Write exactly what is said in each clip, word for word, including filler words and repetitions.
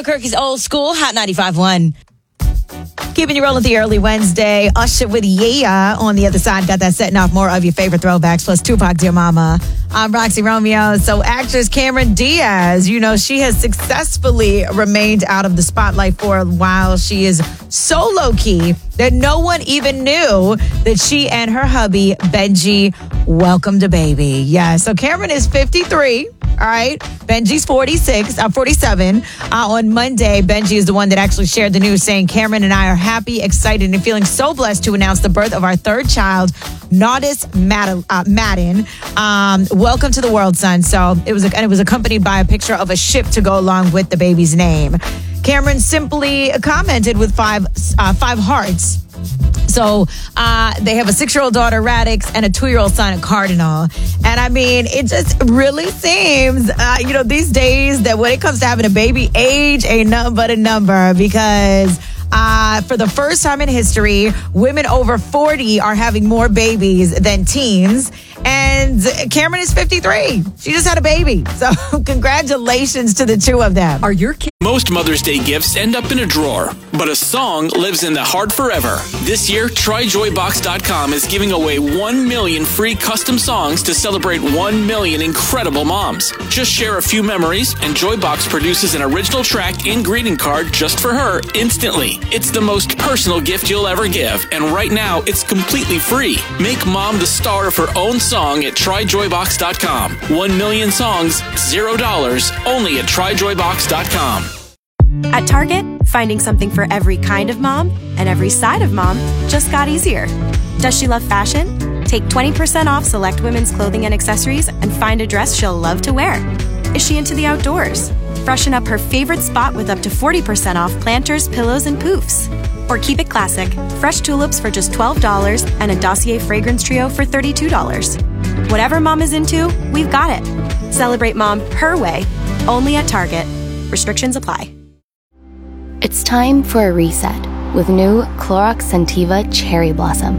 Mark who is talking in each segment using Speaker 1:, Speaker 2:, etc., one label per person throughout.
Speaker 1: Albuquerque's Old School, Hot ninety-five point one. Keeping you rolling the early Wednesday. Usher with Yeah on the other side. Got that setting off more of your favorite throwbacks, plus Tupac, Dear Mama. I'm Roxy Romeo. So actress Cameron Diaz, you know, she has successfully remained out of the spotlight for a while. She is so low-key that no one even knew that she and her hubby, Benji, welcomed a baby. Yeah, so Cameron is fifty-three. All right. Benji's forty-six, uh, forty-seven. Uh, on Monday, Benji is the one that actually shared the news saying, Cameron and I are happy, excited, and feeling so blessed to announce the birth of our third child, Naudis Madden. Uh, Madden. Um, welcome to the world, son. So it was, a, and it was accompanied by a picture of a ship to go along with the baby's name. Cameron simply commented with five, uh, five hearts. So uh, they have a six-year-old daughter, Radix, and a two-year-old son, Cardinal. And I mean, it just really seems, uh, you know, these days that when it comes to having a baby, age ain't nothing but a number because uh, for the first time in history, women over forty are having more babies than teens. And Cameron is fifty-three. She just had a baby. So congratulations to the two of them.
Speaker 2: Are your kids?
Speaker 3: Most Mother's Day gifts end up in a drawer, but a song lives in the heart forever. This year, try joy box dot com is giving away one million free custom songs to celebrate one million incredible moms. Just share a few memories, and Joybox produces an original track and greeting card just for her instantly. It's the most personal gift you'll ever give, and right now, it's completely free. Make mom the star of her own song at try joy box dot com. One million songs, zero dollars, only at try joy box dot com.
Speaker 4: At Target, finding something for every kind of mom and every side of mom just got easier. Does she love fashion? Take twenty percent off select women's clothing and accessories and find a dress she'll love to wear. Is she into the outdoors? Freshen up her favorite spot with up to forty percent off planters, pillows, and poofs. Or keep it classic, fresh tulips for just twelve dollars and a Dossier fragrance trio for thirty-two dollars. Whatever mom is into, we've got it. Celebrate mom her way, only at Target. Restrictions apply.
Speaker 5: It's time for a reset with new Clorox Scentiva Cherry Blossom.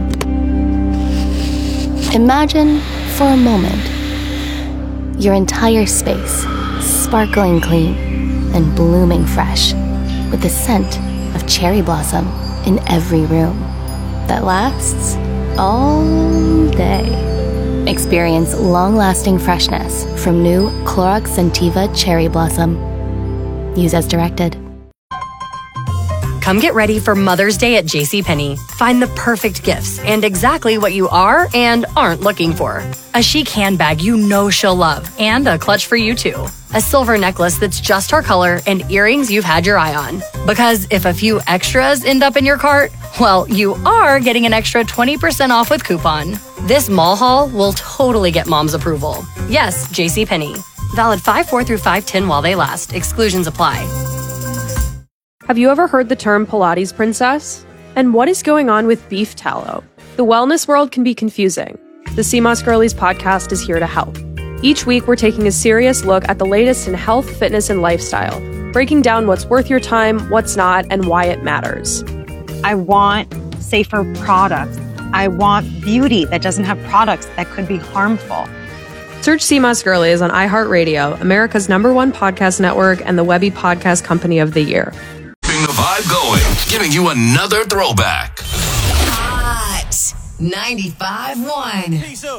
Speaker 5: Imagine, for a moment, your entire space sparkling clean and blooming fresh with the scent of cherry blossom in every room that lasts all day. Experience long-lasting freshness from new Clorox Scentiva Cherry Blossom. Use as directed.
Speaker 2: Come get ready for Mother's Day at JCPenney. Find the perfect gifts and exactly what you are and aren't looking for. A chic handbag you know she'll love and a clutch for you too. A silver necklace that's just her color and earrings you've had your eye on. Because if a few extras end up in your cart, well, you are getting an extra twenty percent off with coupon. This mall haul will totally get mom's approval. Yes, JCPenney. Valid five four through five ten while they last. Exclusions apply.
Speaker 6: Have you ever heard the term Pilates princess? And what is going on with beef tallow? The wellness world can be confusing. The C M O S Girlies podcast is here to help. Each week, we're taking a serious look at the latest in health, fitness, and lifestyle, breaking down what's worth your time, what's not, and why it matters.
Speaker 7: I want safer products. I want beauty that doesn't have products that could be harmful.
Speaker 6: Search C M O S Girlies on iHeartRadio, America's number one podcast network, and the Webby Podcast Company of the Year.
Speaker 8: The vibe going, giving you another throwback.
Speaker 9: Hot ninety-five point one.